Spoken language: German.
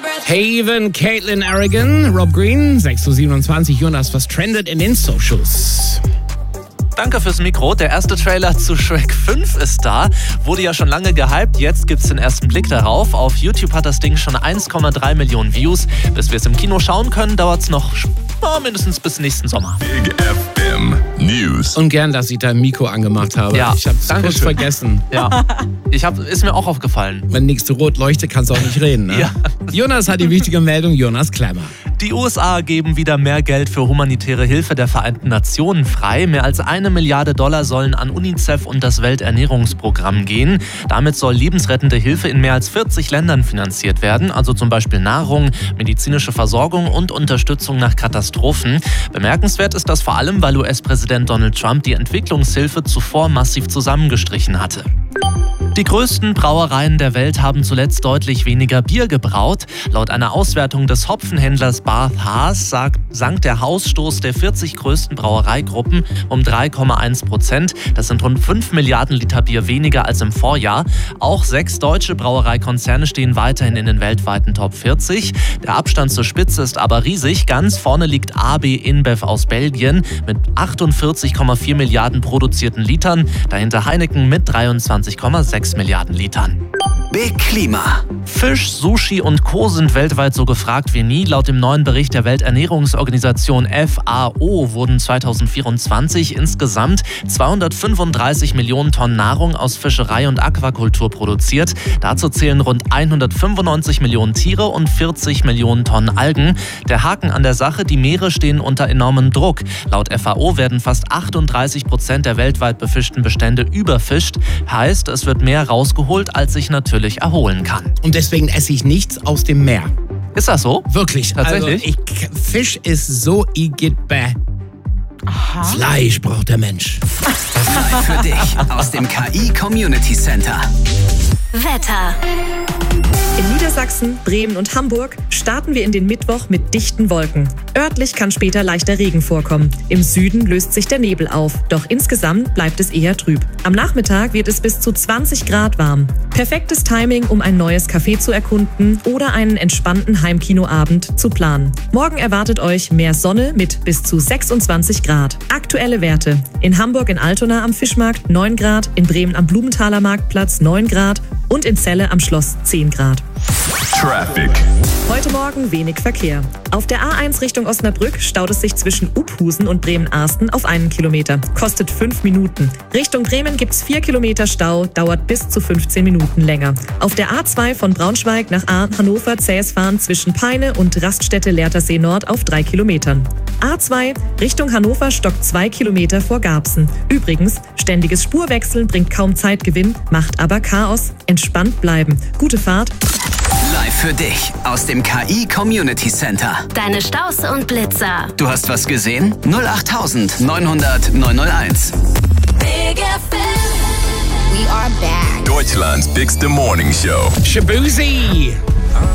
Haven, Caitlin Arrigan, Rob Green, 6:27 Uhr. Jonas, was trendet in den Socials? Danke fürs Mikro. Der erste Trailer zu Shrek 5 ist da. Wurde ja schon lange gehypt. Jetzt gibt's den ersten Blick darauf. Auf YouTube hat das Ding schon 1,3 Millionen Views. Bis wir es im Kino schauen können, dauert's noch mindestens bis nächsten Sommer. Big FM News. Und gern, dass ich dein Mikro angemacht habe. Ja, ich hab's kurz vergessen. Ja, ist mir auch aufgefallen. Wenn nichts so rot leuchtet, kannst du auch nicht reden. Ne? Ja. Jonas hat die wichtige Meldung. Jonas Klemmer. Die USA geben wieder mehr Geld für humanitäre Hilfe der Vereinten Nationen frei. Mehr als $1 Milliarde sollen an UNICEF und das Welternährungsprogramm gehen. Damit soll lebensrettende Hilfe in mehr als 40 Ländern finanziert werden. Also zum Beispiel Nahrung, medizinische Versorgung und Unterstützung nach Katastrophen. Bemerkenswert ist das vor allem, weil US-Präsident Donald Trump die Entwicklungshilfe zuvor massiv zusammengestrichen hatte. Die größten Brauereien der Welt haben zuletzt deutlich weniger Bier gebraut. Laut einer Auswertung des Hopfenhändlers Bath Haas sank der Hausstoß der 40 größten Brauereigruppen um 3,1%. Das sind rund 5 Milliarden Liter Bier weniger als im Vorjahr. Auch 6 deutsche Brauereikonzerne stehen weiterhin in den weltweiten Top 40. Der Abstand zur Spitze ist aber riesig. Ganz vorne liegt AB InBev aus Belgien mit 48,4 Milliarden produzierten Litern. Dahinter Heineken mit 23,6 Milliarden Litern. Big Klima. Fisch, Sushi und Co. sind weltweit so gefragt wie nie. Laut dem neuen Bericht der Welternährungsorganisation FAO wurden 2024 insgesamt 235 Millionen Tonnen Nahrung aus Fischerei und Aquakultur produziert. Dazu zählen rund 195 Millionen Tiere und 40 Millionen Tonnen Algen. Der Haken an der Sache, die Meere stehen unter enormem Druck. Laut FAO werden fast 38% der weltweit befischten Bestände überfischt. Heißt, es wird mehr rausgeholt, als sich natürlich erholen kann. Und deswegen esse ich nichts aus dem Meer. Ist das so? Wirklich. Tatsächlich? Also Fisch ist so bäh. Fleisch braucht der Mensch. Live für dich aus dem KI Community Center. Wetter. In Niedersachsen, Bremen und Hamburg starten wir in den Mittwoch mit dichten Wolken. Örtlich kann später leichter Regen vorkommen. Im Süden löst sich der Nebel auf, doch insgesamt bleibt es eher trüb. Am Nachmittag wird es bis zu 20 Grad warm. Perfektes Timing, um ein neues Café zu erkunden oder einen entspannten Heimkinoabend zu planen. Morgen erwartet euch mehr Sonne mit bis zu 26 Grad. Aktuelle Werte: in Hamburg in Altona am Fischmarkt 9 Grad, in Bremen am Blumenthaler Marktplatz 9 Grad und in Celle am Schloss 10 Grad. Traffic. Heute Morgen wenig Verkehr. Auf der A1 Richtung Osnabrück staut es sich zwischen Uphusen und Bremen-Arsten auf 1 Kilometer. Kostet 5 Minuten. Richtung Bremen gibt's 4 Kilometer Stau, dauert bis zu 15 Minuten länger. Auf der A2 von Braunschweig nach Hannover zähes Fahren zwischen Peine und Raststätte Lehrtersee Nord auf 3 Kilometern. A2 Richtung Hannover stockt 2 Kilometer vor Garbsen. Übrigens, ständiges Spurwechseln bringt kaum Zeitgewinn, macht aber Chaos. Entspannt bleiben. Gute Fahrt. Live für dich aus dem KI Community Center. Deine Staus und Blitzer. Du hast was gesehen? 08900 901. Big FM. We are back. Deutschland's bigste Morning Show. Shabuzi.